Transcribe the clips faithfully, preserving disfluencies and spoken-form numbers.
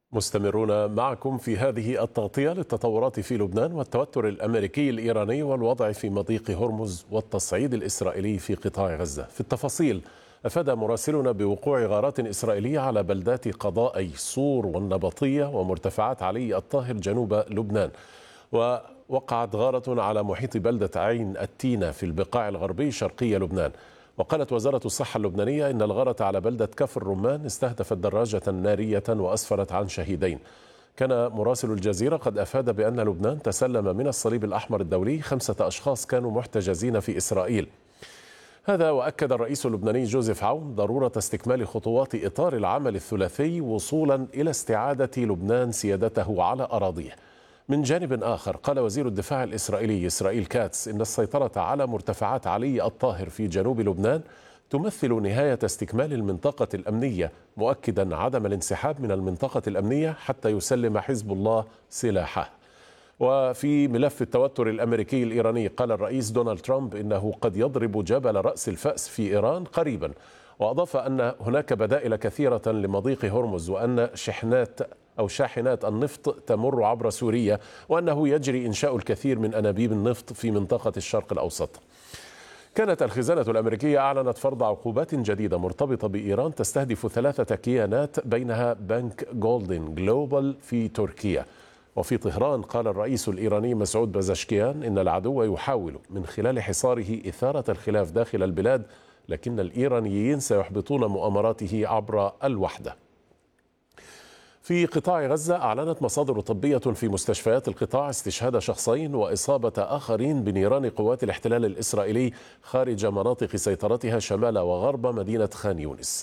مستمرون معكم في هذه التغطية للتطورات في لبنان والتوتر الأمريكي الإيراني والوضع في مضيق هرمز والتصعيد الإسرائيلي في قطاع غزة. في التفاصيل، أفاد مراسلنا بوقوع غارات إسرائيلية على بلدات قضائي صور والنبطية ومرتفعات علي الطاهر جنوب لبنان. ووقعت غارة على محيط بلدة عين التينة في البقاع الغربي شرقي لبنان. وقالت وزارة الصحة اللبنانية إن الغارة على بلدة كفر رمان استهدفت دراجة نارية وأسفرت عن شهيدين. كان مراسل الجزيرة قد أفاد بأن لبنان تسلم من الصليب الأحمر الدولي خمسة أشخاص كانوا محتجزين في إسرائيل. هذا وأكد الرئيس اللبناني جوزيف عون ضرورة استكمال خطوات إطار العمل الثلاثي وصولا إلى استعادة لبنان سيادته على أراضيه. من جانب آخر، قال وزير الدفاع الإسرائيلي إسرائيل كاتس إن السيطرة على مرتفعات علي الطاهر في جنوب لبنان تمثل نهاية استكمال المنطقة الأمنية، مؤكدا عدم الانسحاب من المنطقة الأمنية حتى يسلم حزب الله سلاحه. وفي ملف التوتر الأمريكي الإيراني، قال الرئيس دونالد ترامب إنه قد يضرب جبل رأس الفأس في إيران قريبا، وأضاف أن هناك بدائل كثيرة لمضيق هرمز وأن شحنات أو شاحنات النفط تمر عبر سوريا، وأنه يجري إنشاء الكثير من أنابيب النفط في منطقة الشرق الأوسط. كانت الخزانة الأمريكية أعلنت فرض عقوبات جديدة مرتبطة بإيران تستهدف ثلاثة كيانات بينها بنك جولدن جلوبال في تركيا. وفي طهران، قال الرئيس الإيراني مسعود بازشكيان إن العدو يحاول من خلال حصاره إثارة الخلاف داخل البلاد، لكن الإيرانيين سيحبطون مؤامراته عبر الوحدة. في قطاع غزة، أعلنت مصادر طبية في مستشفيات القطاع استشهاد شخصين وإصابة آخرين بنيران قوات الاحتلال الإسرائيلي خارج مناطق سيطرتها شمال وغرب مدينة خان يونس.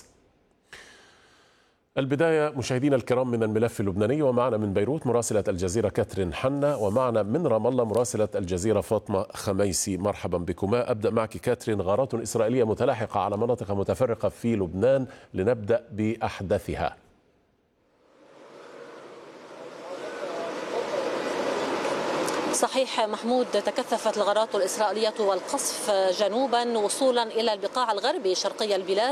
البداية مشاهدينا الكرام من الملف اللبناني، ومعنا من بيروت مراسلة الجزيرة كاترين حنا، ومعنا من رام الله مراسلة الجزيرة فاطمة خميسي. مرحبا بكما. أبدأ معك كاترين. غارات إسرائيلية متلاحقة على مناطق متفرقة في لبنان، لنبدأ بأحدثها. صحيح محمود، تكثفت الغارات الإسرائيلية والقصف جنوبا وصولا إلى البقاع الغربي شرقي البلاد.